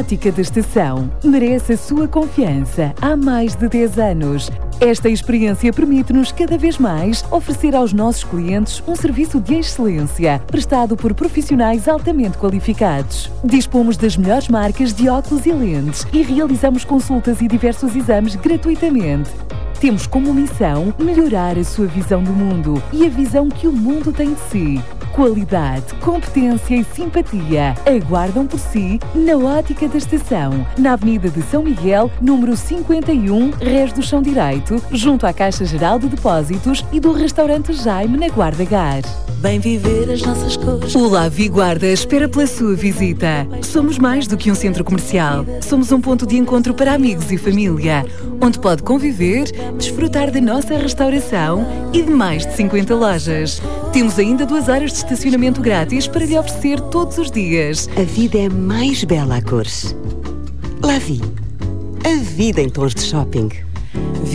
Ótica da Estação merece a sua confiança há mais de 10 anos. Esta experiência permite-nos cada vez mais oferecer aos nossos clientes um serviço de excelência, prestado por profissionais altamente qualificados. Dispomos das melhores marcas de óculos e lentes e realizamos consultas e diversos exames gratuitamente. Temos como missão melhorar a sua visão do mundo e a visão que o mundo tem de si. Qualidade, competência e simpatia aguardam por si na Ótica da Estação, na Avenida de São Miguel, número 51, Rés do Chão Direito, junto à Caixa Geral de Depósitos e do Restaurante Jaime, na Guarda Gar. Bem viver as nossas cores. O Lavi Guarda espera pela sua visita. Somos mais do que um centro comercial. Somos um ponto de encontro para amigos e família, onde pode conviver, desfrutar da nossa restauração e de mais de 50 lojas. Temos ainda 2 horas de estacionamento grátis para lhe oferecer todos os dias. A vida é mais bela a cores. Lavi. A vida em tons de shopping.